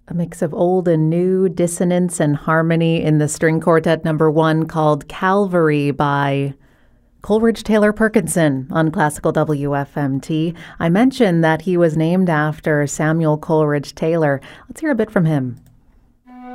A mix of old and new, dissonance and harmony in the string quartet number 1 called Calvary by Coleridge Taylor Perkinson on Classical WFMT. I mentioned that he was named after Samuel Coleridge Taylor. Let's hear a bit from him.